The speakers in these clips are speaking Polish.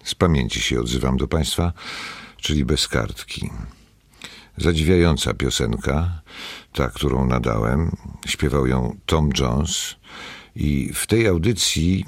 Z pamięci się odzywam do Państwa, czyli bez kartki. Zadziwiająca piosenka, ta, którą nadałem. Śpiewał ją Tom Jones i w tej audycji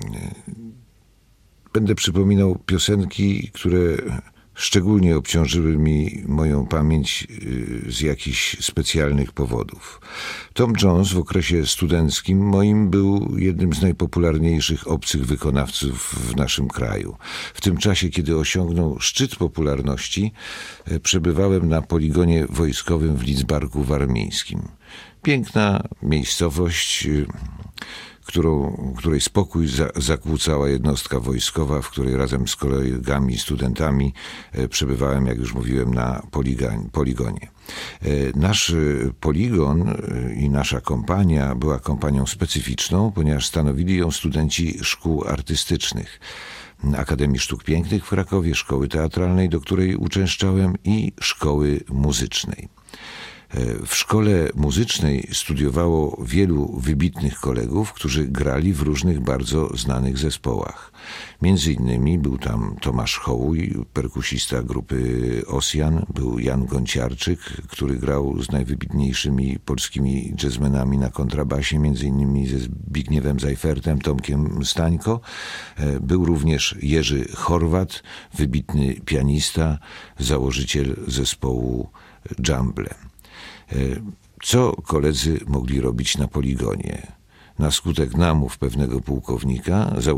będę przypominał piosenki, które szczególnie obciążyły mi moją pamięć z jakichś specjalnych powodów. Tom Jones w okresie studenckim moim był jednym z najpopularniejszych obcych wykonawców w naszym kraju. W tym czasie, kiedy osiągnął szczyt popularności, przebywałem na poligonie wojskowym w Lidzbarku Warmińskim. Piękna miejscowość, której spokój zakłócała jednostka wojskowa, w której razem z kolegami i studentami przebywałem, jak już mówiłem, na poligonie. Nasz poligon i nasza kompania była kompanią specyficzną, ponieważ stanowili ją studenci szkół artystycznych. Akademii Sztuk Pięknych w Krakowie, szkoły teatralnej, do której uczęszczałem, i szkoły muzycznej. W szkole muzycznej studiowało wielu wybitnych kolegów, którzy grali w różnych bardzo znanych zespołach. Między innymi był tam Tomasz Hołuj, perkusista grupy Osjan, był Jan Gonciarczyk, który grał z najwybitniejszymi polskimi jazzmenami na kontrabasie, między innymi ze Zbigniewem Zajfertem, Tomkiem Stańko. Był również Jerzy Chorwat, wybitny pianista, założyciel zespołu Jumble. Co koledzy mogli robić na poligonie? Na skutek namów pewnego pułkownika